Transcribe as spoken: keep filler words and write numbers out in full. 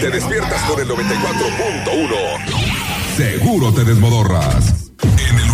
Te despiertas con el noventa y cuatro punto uno. Seguro te desmodorras. En el